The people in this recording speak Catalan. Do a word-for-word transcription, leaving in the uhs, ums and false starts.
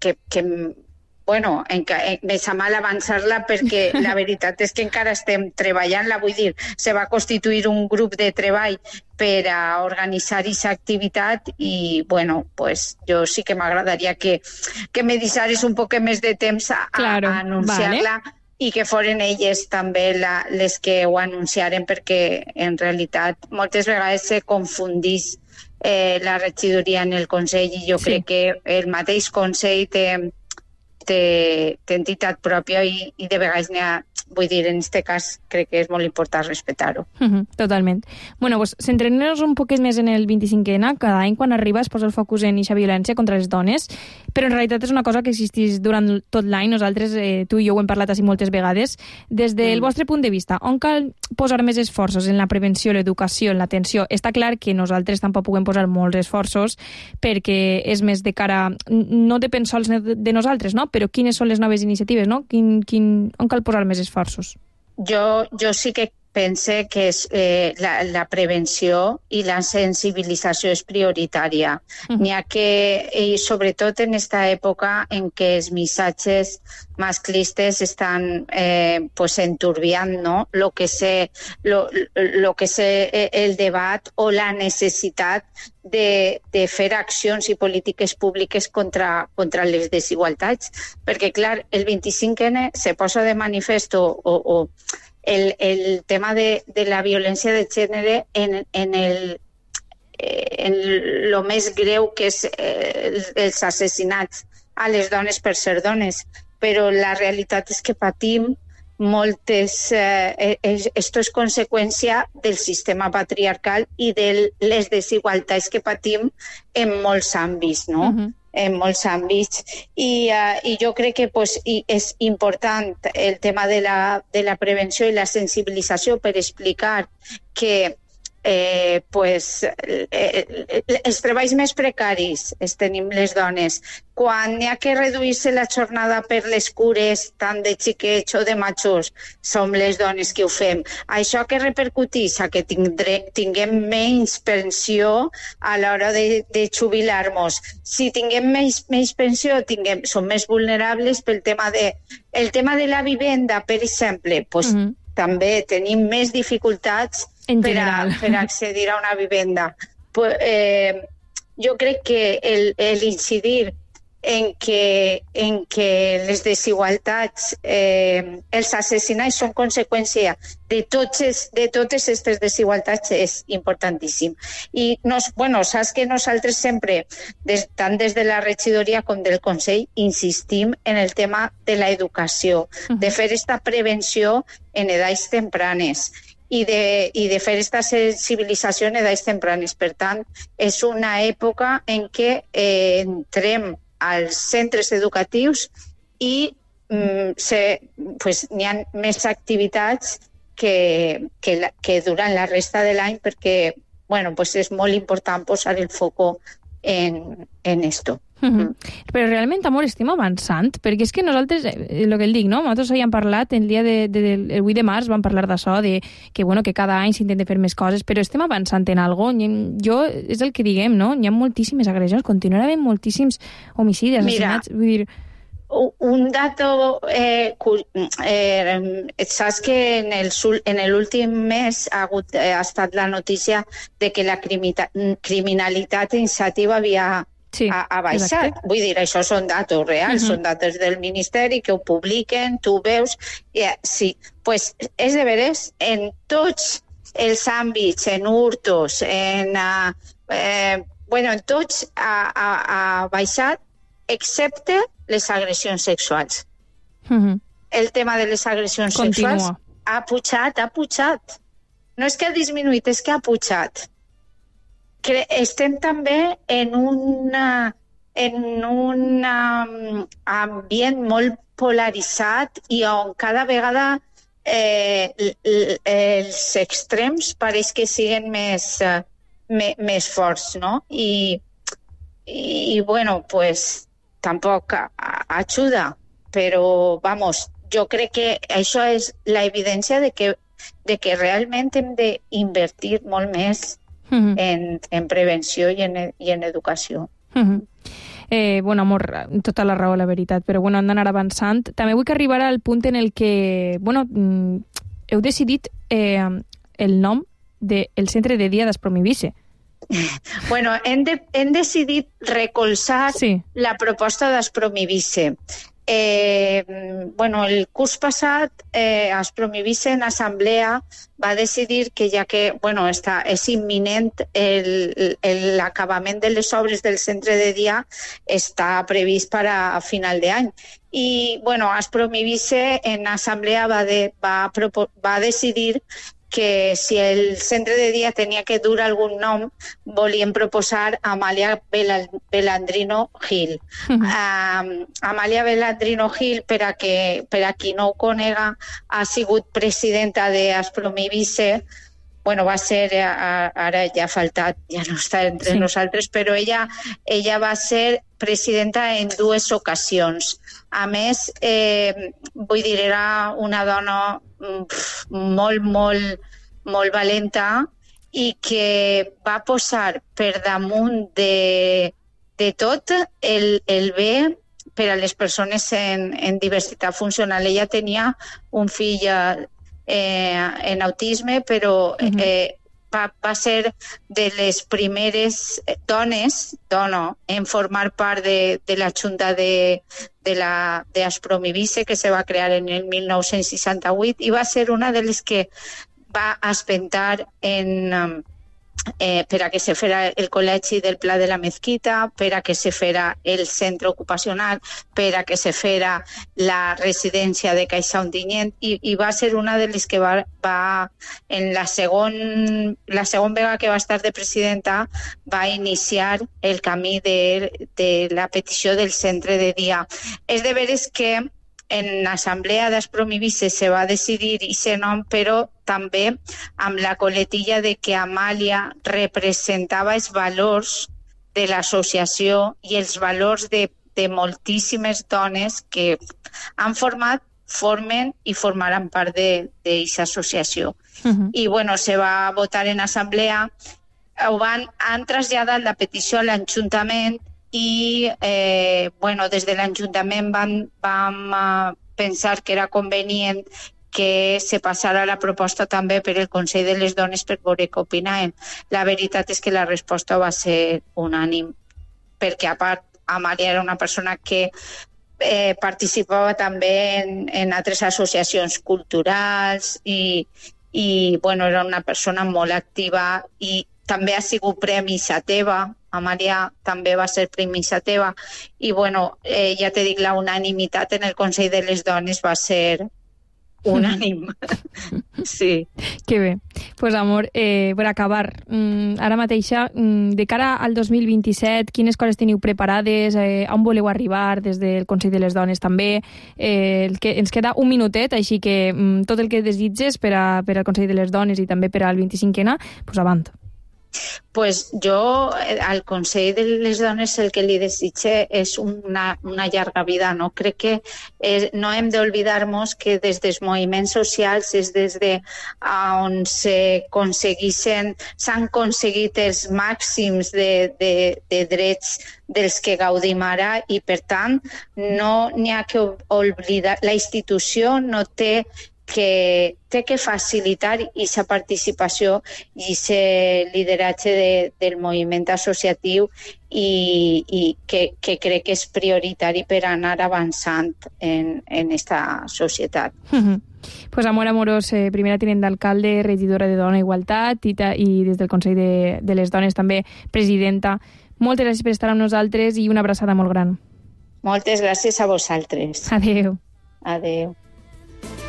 que, que bueno, enca- me sa mal avançar-la perquè la veritat és que encara estem treballant-la, vull dir, se va constituir un grup de treball per a organitzar aquesta activitat i, bueno, pues jo sí que m'agradaria que, que me deixares un poc més de temps a, claro, a anunciar-la, vale. I que foren elles també la, les que ho anunciaren, perquè en realitat moltes vegades se confundís eh, la regidoria en el Consell i jo sí. crec que el mateix Consell té, té, té entitat pròpia i, i de vegades n'hi ha, vull dir, en aquest cas crec que és molt important respectar-ho. Uh-huh, totalment. Bueno, pues, centrem-nos un poquet més en el vint-i-cinquè. Cada any quan arriba es posa el focus en aquesta violència contra les dones, però en realitat és una cosa que existeix durant tot l'any. Nosaltres, eh, tu i jo ho hem parlat així moltes vegades. Des del mm. vostre punt de vista, on cal posar més esforços? En la prevenció, l'educació, en l'atenció? Està clar que nosaltres tampoc puguem posar molts esforços perquè és més de cara... No depèn sols de nosaltres, no? Però quines són les noves iniciatives, no? Quin, quin... On cal posar més esforços? Jo, jo sí que pense que és, eh, la, la prevenció i la sensibilització és prioritària. Uh-huh. N'hi ha que, i sobretot en aquesta època en què els missatges masclistes estan eh, pues enturbiant, no? Lo que sé, lo, lo que sé el debat o la necessitat de, de fer accions i polítiques públiques contra, contra les desigualtats. Perquè, clar, el vint-i-cinc ene se posa de manifest o, o El, el tema de, de la violència de gènere en, en, el, en lo més greu que és eh, els assassinats a les dones per ser dones, però la realitat és que patim moltes... Eh, esto és conseqüència del sistema patriarcal i de les desigualtats que patim en molts àmbits, no? Uh-huh. en molts àmbits i, uh, i jo crec que pues, i és important el tema de la, de la prevenció i la sensibilització per explicar que eh, pues, eh, els treballs més precaris els tenim les dones. Quan hi ha que reduir-se la jornada per les cures tant de xiquets o de majors, som les dones que ho fem. Això que repercutís a que tindre, tinguem menys pensió a l'hora de, de jubilar-nos. Si tinguem menys, menys pensió, tinguem, som més vulnerables pel tema de, el tema de la vivenda, per exemple, pues, mm-hmm. també tenim més dificultats per a, per a accedir a una vivenda. Pues, eh, jo crec que el, el incidir en que, en que les desigualtats, eh, els assassinats són conseqüència de, tots, de totes aquestes desigualtats és importantíssim. I nos, bueno, saps que nosaltres sempre, des, tant des de la regidoria com del Consell, insistim en el tema de l'educació, uh-huh. de fer aquesta prevenció en edats tempranes i de, i de fer aquesta sensibilització en edats tempranes. Per tant, és una època en què eh, entrem als centres educatius i mm, se, pues, n'hi ha més activitats que, que, la, que durant la resta de l'any perquè bueno, pues és molt important posar el foco en, en esto. Uh-huh. Però realment, amor, estem avançant, perquè és que nosaltres, el que el dic, no? Nosaltres havíem parlat el dia de, de, del el vuit de març, vam parlar d'això, de que, bueno, que cada any s'intenta fer més coses, però estem avançant en algo. Jo, és el que diguem, no? Hi ha moltíssimes agressions, continuen havent moltíssims homicidis, assassinats, vull dir... Un dato, eh, eh, saps que en el, en l'últim mes ha, hagut, eh, ha estat la notícia de que la criminalitat iniciativa havia sí, ha, ha baixat. Exacte. Vull dir, això són datos reals, uh-huh. són datos del Ministeri que ho publiquen, tu veus... Eh, sí, pues és de veres, en tots els àmbits, en hurtos, en... Uh, eh, bueno, en tots ha, ha, ha baixat, excepte les agressions sexuals. Uh-huh. El tema de les agressions Continua. sexuals ha pujat, ha pujat. No és que ha disminuït, és que ha pujat. Que estem també en, una, en un um, ambient molt polaritzat i on cada vegada eh, els extrems pareix que siguen més, uh, me, més forts, no? I, i bueno, pues tampoc ajuda, però, vamos, jo crec que això és la evidència de que, de que realment hem d'invertir molt més uh-huh. en, en prevenció i en, i en educació. Uh-huh. Eh, bueno, amor, tota la raó, la veritat, però bueno, hem d'anar avançant. També vull que arribarà al punt en el que, bueno, heu decidit eh, el nom del centre de dia d'Aspromivice. Bueno, hem, de, hem decidit recolzar sí. la proposta d'Aspromivice. Eh, bueno, el curs passat eh, Aspromivice en assemblea va decidir que ja que bueno, està, és imminent l'acabament de les obres del centre de dia, està previst per a final d'any. I bueno, Aspromivice en assemblea va, de, va, va decidir que si el centre de dia tenia que dur algun nom, volien proposar Amalia Belandrino Gil. Uh-huh. Um, Amalia Belandrino Gil, per a, que, per a qui no ho conega, ha sigut presidenta d'Aspromivice. Bueno, va ser, ara ja ha faltat, ja no està entre sí. nosaltres, però ella, ella va ser presidenta en dues ocasions. A més, eh, vull dir, era una dona pff, molt, molt, molt valenta i que va posar per damunt de, de tot el, el bé per a les persones en, en diversitat funcional. Ella tenia un fill eh, en autisme, però uh-huh. eh, va, va ser de les primeres dones, dona, en formar part de, de la Junta de, de la de Aspromivice, que se va crear en el mil nou-cents seixanta-vuit, i va ser una de les que va espentar en... Eh, per a que se fera el col·legi del Pla de la Mezquita, per a que se fera el centre ocupacional, per a que se fera la residència de Caixa Ontinyent, i, i va ser una de les que va, va en la segon, la segon vegada que va estar de presidenta, va iniciar el camí de, de la petició del centre de dia. És de veres que en l'assemblea d'Aspromivice se va decidir aquest nom, però també amb la coletilla de que Amàlia representava els valors de l'associació i els valors de, de moltíssimes dones que han format, formen i formaran part d'aquesta associació. Uh-huh. I bueno, se va votar en assemblea, ho van, han traslladat la petició a l'Ajuntament i eh, bueno, des de l'Ajuntament vam, vam uh, pensar que era convenient que se passara la proposta també per el Consell de les Dones per veure què opinaven. La veritat és que la resposta va ser unànime, perquè a part Amàlia era una persona que eh, participava també en, en altres associacions culturals i, i bueno, era una persona molt activa i també ha sigut Premi Sateva. Amàlia també va ser Premi Sateva i bueno, eh, ja te dic, la unanimitat en el Consell de les Dones va ser unànime. Sí. Que bé. Pues amor, eh, per acabar, mm, ara mateixa, mm, de cara al dos mil vint-i-set, quines coses teniu preparades, eh, on voleu arribar des del Consell de les Dones també? Eh, el que, ens queda un minutet, així que mm, tot el que desitges per, a, per al Consell de les Dones i també per al vint-i-cinquè, pues avant. Pues jo al Consell de les Dones el que li desitge és una, una llarga vida, no? Crec que eh, no hem d'oblidar-nos que des dels moviments socials és des de on se aconseguixen, s'han aconseguit els màxims de, de, de drets dels que gaudim ara i per tant no n'hi ha que oblidar, la institució no té que té que facilitar aquesta participació i aquest lideratge de, del moviment associatiu i, i que, que crec que és prioritari per anar avançant en, en esta societat. Uh-huh. Pues Amor Amorós, eh, primera tinent d'alcalde, regidora de Dona i Igualtat i, ta, i des del Consell de, de les Dones també presidenta. Moltes gràcies per estar amb nosaltres i una abraçada molt gran. Moltes gràcies a vosaltres. Adéu. Adéu.